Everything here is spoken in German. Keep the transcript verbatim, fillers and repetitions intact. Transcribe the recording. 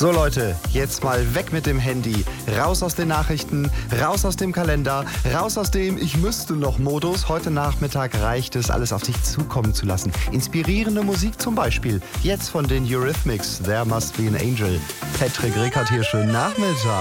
So Leute, jetzt mal weg mit dem Handy, raus aus den Nachrichten, raus aus dem Kalender, raus aus dem Ich müsste noch Modus. Heute Nachmittag reicht es, alles auf sich zukommen zu lassen. Inspirierende Musik zum Beispiel, jetzt von den Eurythmics, There Must Be an Angel. Patrick Rickert hier, schönen Nachmittag.